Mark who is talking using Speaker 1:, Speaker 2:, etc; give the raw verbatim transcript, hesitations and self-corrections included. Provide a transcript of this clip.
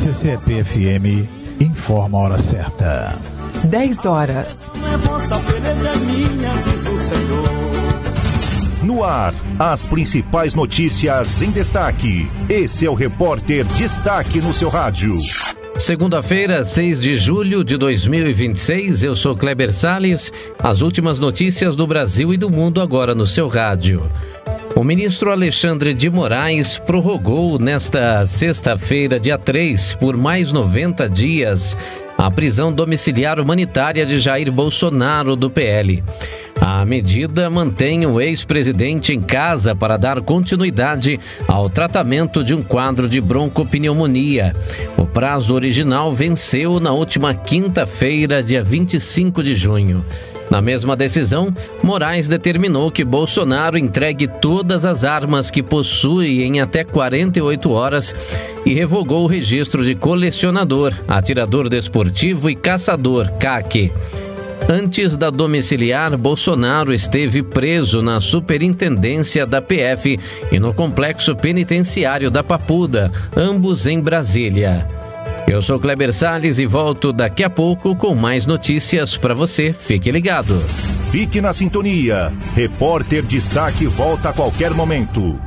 Speaker 1: C C P F M informa a hora certa.
Speaker 2: dez horas.
Speaker 3: No ar, as principais notícias em destaque. Esse é o Repórter Destaque no seu rádio.
Speaker 4: Segunda-feira, seis de julho de dois mil e vinte e seis, eu sou Kleber Salles. As últimas notícias do Brasil e do mundo agora no seu rádio. O ministro Alexandre de Moraes prorrogou nesta sexta-feira, dia três, por mais noventa dias, a prisão domiciliar humanitária de Jair Bolsonaro, do P L. A medida mantém o ex-presidente em casa para dar continuidade ao tratamento de um quadro de broncopneumonia. O prazo original venceu na última quinta-feira, dia vinte e cinco de junho. Na mesma decisão, Moraes determinou que Bolsonaro entregue todas as armas que possui em até quarenta e oito horas e revogou o registro de colecionador, atirador desportivo e caçador, C A C. Antes da domiciliar, Bolsonaro esteve preso na Superintendência da P F e no Complexo Penitenciário da Papuda, ambos em Brasília. Eu sou Kleber Salles e volto daqui a pouco com mais notícias para você. Fique ligado.
Speaker 3: Fique na sintonia. Repórter Destaque volta a qualquer momento.